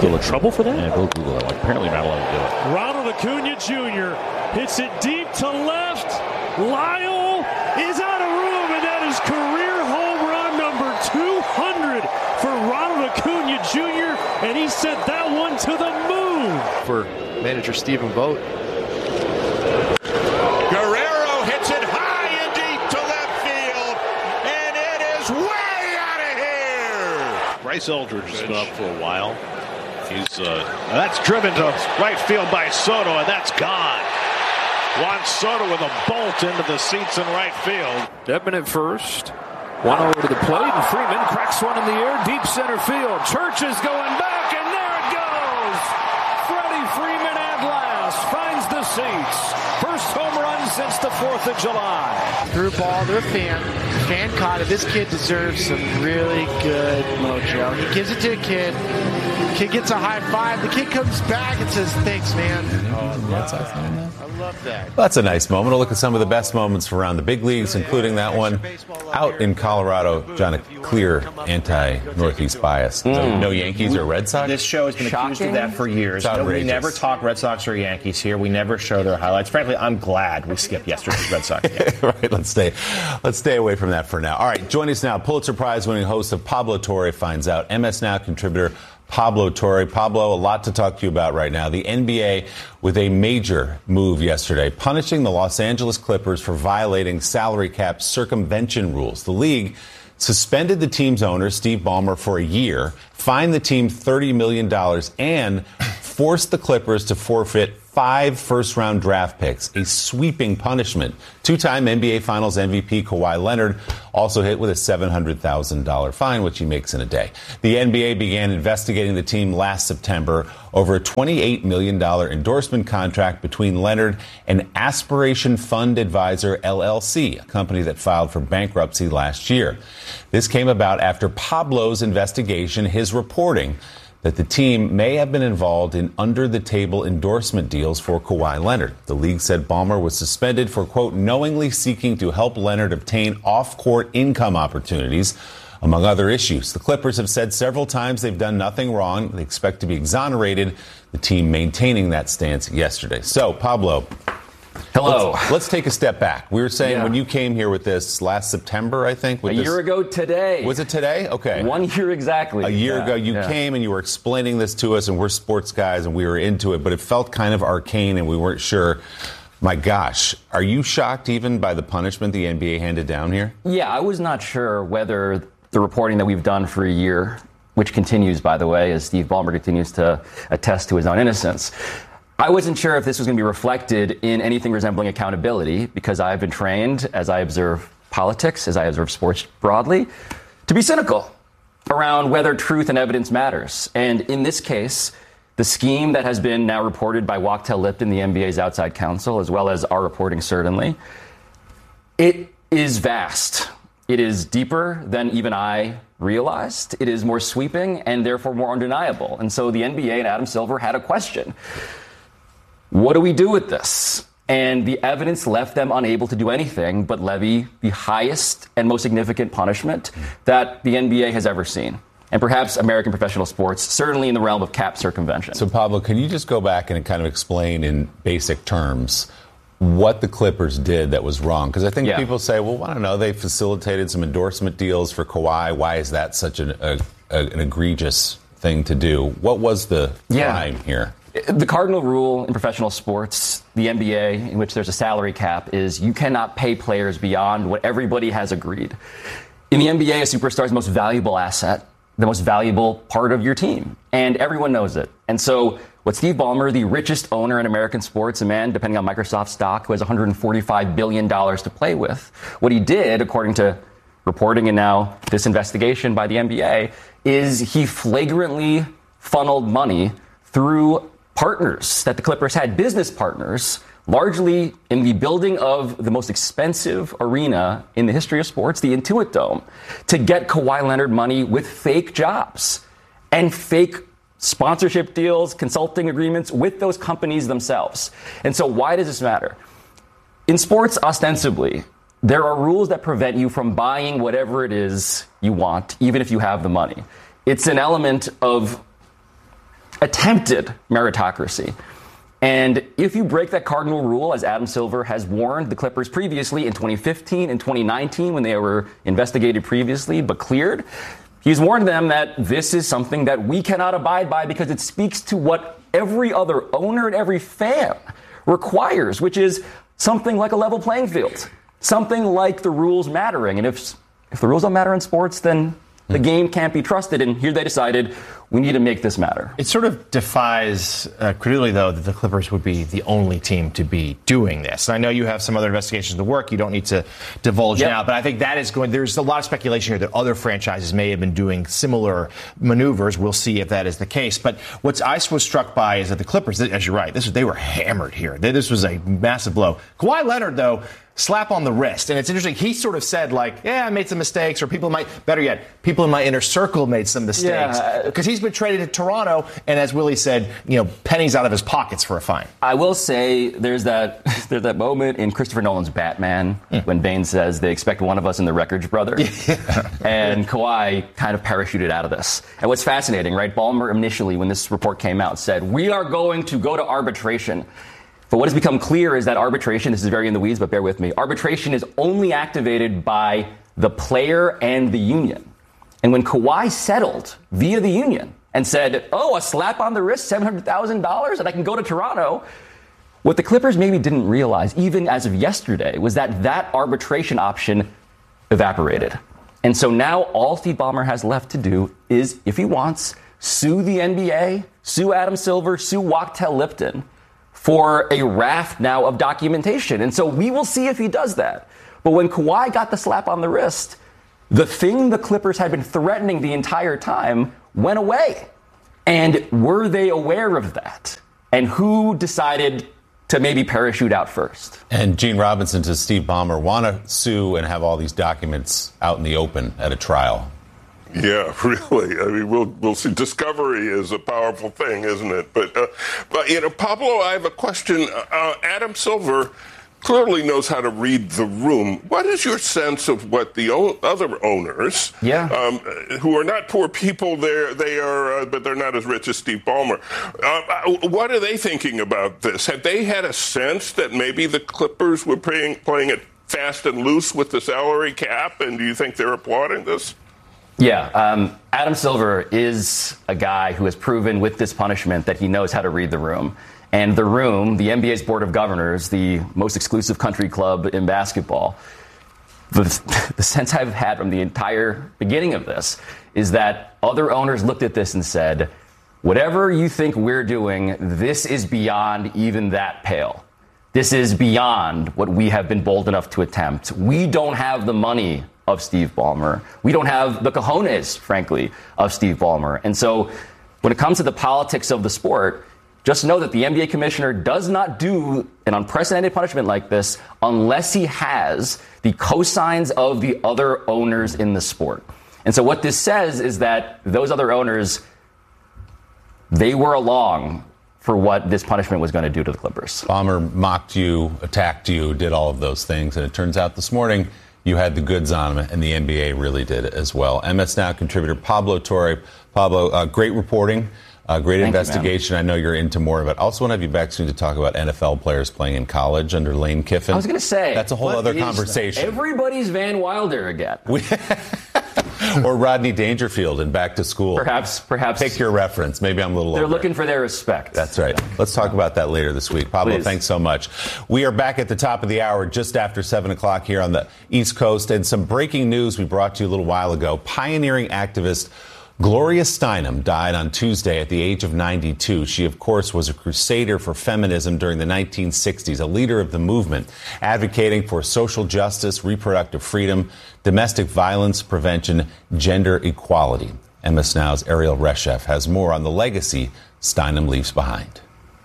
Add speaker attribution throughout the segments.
Speaker 1: Still in trouble for that?
Speaker 2: Yeah, go Google it. Apparently not allowed to do it.
Speaker 3: Ronald Acuna Jr. hits it deep to left. Lyle is out of room, and that is career home run number 200 for Ronald Acuna Jr., and he sent that one to the moon.
Speaker 4: For manager Stephen Vogt.
Speaker 5: Guerrero hits it high and deep to left field, and it is way out of here.
Speaker 1: Bryce Eldridge has been up for a while. That's driven to right field by Soto, and that's gone. Juan Soto with a bolt into the seats in right field.
Speaker 6: Dedman at first. 1-0 to the plate, and Freeman cracks one in the air, deep center field. Church is going back, and there it goes. Freddie Freeman at last finds the seats. First home run since the 4th of July.
Speaker 7: Through ball to a fan. Fan caught it. This kid deserves some really good mojo. He gives it to a kid. Kid gets a high five. The kid comes back and says, "Thanks, man." I love that.
Speaker 8: Well, that's a nice moment. We'll look at some of the best moments around the big leagues, including that one out in Colorado. John, a clear anti-Northeast bias. No Yankees or Red Sox?
Speaker 9: This show has been accused of that for years. No, we never talk Red Sox or Yankees here. We never show their highlights. Frankly, I'm glad we skipped yesterday's Red Sox game.
Speaker 8: Right, let's stay away from that for now. All right, join us now. Pulitzer Prize-winning host of Pablo Torre finds out. MS Now contributor Pablo Torre. Pablo, a lot to talk to you about right now. The NBA with a major move yesterday, punishing the Los Angeles Clippers for violating salary cap circumvention rules. The league suspended the team's owner, Steve Ballmer, for a year, fined the team $30 million, and forced the Clippers to forfeit 5 first-round draft picks, a sweeping punishment. Two-time NBA Finals MVP Kawhi Leonard also hit with a $700,000 fine, which he makes in a day. The NBA began investigating the team last September over a $28 million endorsement contract between Leonard and Aspiration Fund Advisor LLC, a company that filed for bankruptcy last year. This came about after Pablo's investigation, his reporting that the team may have been involved in under-the-table endorsement deals for Kawhi Leonard. The league said Ballmer was suspended for, quote, knowingly seeking to help Leonard obtain off-court income opportunities, among other issues. The Clippers have said several times they've done nothing wrong. They expect to be exonerated, the team maintaining that stance yesterday. So, Pablo.
Speaker 10: Hello.
Speaker 8: Let's take a step back. We were saying when you came here with this last September, I think.
Speaker 10: A year ago today.
Speaker 8: Was it today? Okay.
Speaker 10: 1 year exactly.
Speaker 8: A year ago, you came and you were explaining this to us, and we're sports guys, and we were into it, but it felt kind of arcane, and we weren't sure. My gosh, are you shocked even by the punishment the NBA handed down here?
Speaker 10: Yeah, I was not sure whether the reporting that we've done for a year, which continues, by the way, as Steve Ballmer continues to attest to his own innocence, I wasn't sure if this was going to be reflected in anything resembling accountability, because I've been trained, as I observe politics, as I observe sports broadly, to be cynical around whether truth and evidence matters. And in this case, the scheme that has been now reported by Wachtell Lipton, the NBA's outside counsel, as well as our reporting certainly, it is vast. It is deeper than even I realized. It is more sweeping and therefore more undeniable. And so the NBA and Adam Silver had a question. What do we do with this? And the evidence left them unable to do anything but levy the highest and most significant punishment that the NBA has ever seen. And perhaps American professional sports, certainly in the realm of cap circumvention.
Speaker 8: So, Pablo, can you just go back and kind of explain in basic terms what the Clippers did that was wrong? Because I think people say, well, I don't know, they facilitated some endorsement deals for Kawhi. Why is that such an egregious thing to do? What was the crime here?
Speaker 10: The cardinal rule in professional sports, the NBA, in which there's a salary cap, is you cannot pay players beyond what everybody has agreed. In the NBA, a superstar is the most valuable asset, the most valuable part of your team. And everyone knows it. And so what Steve Ballmer, the richest owner in American sports, a man, depending on Microsoft stock, who has $145 billion to play with, what he did, according to reporting and now this investigation by the NBA, is he flagrantly funneled money through partners that the Clippers had, business partners, largely in the building of the most expensive arena in the history of sports, the Intuit Dome, to get Kawhi Leonard money with fake jobs and fake sponsorship deals, consulting agreements with those companies themselves. And so why does this matter? In sports, ostensibly, there are rules that prevent you from buying whatever it is you want, even if you have the money. It's an element of attempted meritocracy. And if you break that cardinal rule, as Adam Silver has warned the Clippers previously in 2015 and 2019 when they were investigated previously but cleared, he's warned them that this is something that we cannot abide by because it speaks to what every other owner and every fan requires, which is something like a level playing field, something like the rules mattering. And if the rules don't matter in sports, then the game can't be trusted. And here they decided we need to make this matter.
Speaker 9: It sort of defies credulity, though, that the Clippers would be the only team to be doing this. And I know you have some other investigations in the work. You don't need to divulge now. But I think that is there's a lot of speculation here that other franchises may have been doing similar maneuvers. We'll see if that is the case. But what I was struck by is that the Clippers, as you're right, they were hammered here. This was a massive blow. Kawhi Leonard, though, slap on the wrist. And it's interesting. He sort of said, I made some mistakes, or people in my inner circle made some mistakes. Because he's been traded to Toronto, and as Willie said, pennies out of his pockets for a fine.
Speaker 10: I will say there's that moment in Christopher Nolan's Batman when Bane says they expect one of us in the Wreckage Brother. And Kawhi kind of parachuted out of this. And what's fascinating, right? Ballmer initially, when this report came out, said, we are going to go to arbitration. But what has become clear is that arbitration, this is very in the weeds, but bear with me, arbitration is only activated by the player and the union. And when Kawhi settled via the union and said, a slap on the wrist, $700,000, and I can go to Toronto, what the Clippers maybe didn't realize, even as of yesterday, was that arbitration option evaporated. And so now all Steve Ballmer has left to do is, if he wants, sue the NBA, sue Adam Silver, sue Wachtell Lipton, for a raft now of documentation. And so we will see if he does that. But when Kawhi got the slap on the wrist, the thing the Clippers had been threatening the entire time went away. And were they aware of that? And who decided to maybe parachute out first?
Speaker 8: And Gene Robinson to Steve Ballmer want to sue and have all these documents out in the open at a trial.
Speaker 11: Yeah, really. I mean, we'll see. Discovery is a powerful thing, isn't it? But Pablo, I have a question. Adam Silver clearly knows how to read the room. What is your sense of what the other owners, who are not poor people, they are, but they're not as rich as Steve Ballmer. What are they thinking about this? Have they had a sense that maybe the Clippers were playing it fast and loose with the salary cap, and do you think they're applauding this?
Speaker 10: Yeah, Adam Silver is a guy who has proven with this punishment that he knows how to read the room. And the room, the NBA's Board of Governors, the most exclusive country club in basketball, the sense I've had from the entire beginning of this is that other owners looked at this and said, whatever you think we're doing, this is beyond even that pale. This is beyond what we have been bold enough to attempt. We don't have the money of Steve Ballmer. We don't have the cojones, frankly, of Steve Ballmer. And so when it comes to the politics of the sport, just know that the NBA commissioner does not do an unprecedented punishment like this unless he has the cosigns of the other owners in the sport. And so what this says is that those other owners, they were along for what this punishment was going to do to the Clippers.
Speaker 8: Ballmer mocked you, attacked you, did all of those things. And it turns out this morning you had the goods on him, and the NBA really did as well. MS Now contributor Pablo Torre. Pablo, great reporting, great investigation. I know you're into more of it. I also want to have you back soon to talk about NFL players playing in college under Lane Kiffin.
Speaker 10: I was going to say.
Speaker 8: That's a whole other conversation.
Speaker 10: Everybody's Van Wilder again.
Speaker 8: Or Rodney Dangerfield in Back to School.
Speaker 10: Perhaps.
Speaker 8: Pick your reference. Maybe I'm a little
Speaker 10: They're looking for their respect.
Speaker 8: That's right. Let's talk about that later this week. Pablo, thanks so much. We are back at the top of the hour just after 7 o'clock here on the East Coast. And some breaking news we brought to you a little while ago. Pioneering activist Gloria Steinem died on Tuesday at the age of 92. She, of course, was a crusader for feminism during the 1960s, a leader of the movement, advocating for social justice, reproductive freedom, domestic violence prevention, gender equality. MS Now's Ariel Reshef has more on the legacy Steinem leaves behind.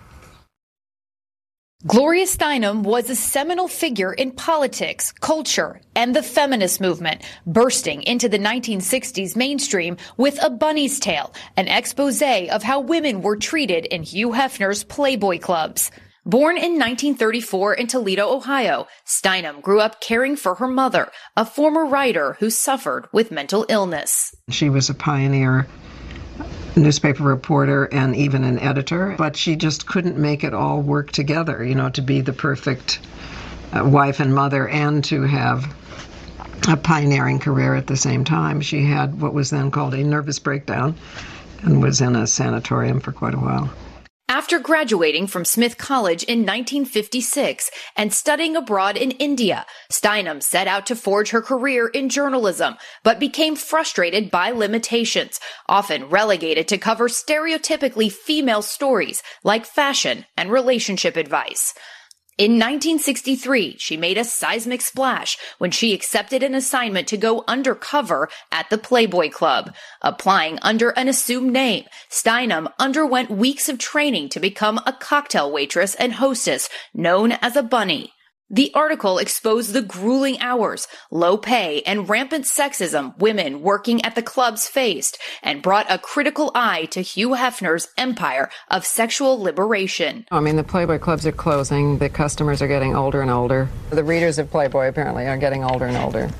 Speaker 12: Gloria Steinem was a seminal figure in politics, culture, and the feminist movement, bursting into the 1960s mainstream with A Bunny's Tale, an expose of how women were treated in Hugh Hefner's Playboy clubs. Born in 1934 in Toledo, Ohio, Steinem grew up caring for her mother, a former writer who suffered with mental illness.
Speaker 13: She was a pioneer newspaper reporter and even an editor, but she just couldn't make it all work together, to be the perfect wife and mother and to have a pioneering career at the same time. She had what was then called a nervous breakdown and was in a sanatorium for quite a while.
Speaker 12: After graduating from Smith College in 1956 and studying abroad in India, Steinem set out to forge her career in journalism, but became frustrated by limitations, often relegated to cover stereotypically female stories like fashion and relationship advice. In 1963, she made a seismic splash when she accepted an assignment to go undercover at the Playboy Club. Applying under an assumed name, Steinem underwent weeks of training to become a cocktail waitress and hostess known as a bunny. The article exposed the grueling hours, low pay, and rampant sexism women working at the clubs faced, and brought a critical eye to Hugh Hefner's empire of sexual liberation.
Speaker 13: The Playboy clubs are closing. The customers are getting older and older. The readers of Playboy apparently are getting older and older.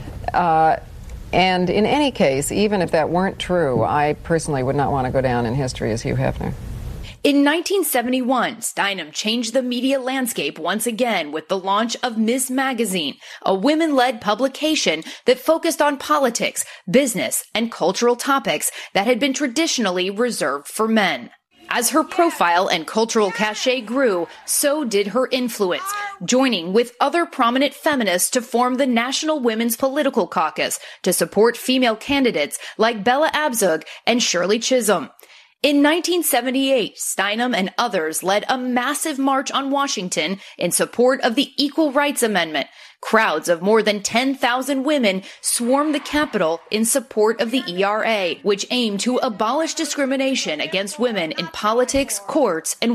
Speaker 4: Yeah.
Speaker 13: And in any case, even if that weren't true, I personally would not want to go down in history as Hugh Hefner.
Speaker 12: In 1971, Steinem changed the media landscape once again with the launch of Ms. Magazine, a women-led publication that focused on politics, business, and cultural topics that had been traditionally reserved for men. As her profile and cultural cachet grew, so did her influence, joining with other prominent feminists to form the National Women's Political Caucus to support female candidates like Bella Abzug and Shirley Chisholm. In 1978, Steinem and others led a massive march on Washington in support of the Equal Rights Amendment. Crowds of more than 10,000 women swarmed the Capitol in support of the ERA, which aimed to abolish discrimination against women in politics, courts, and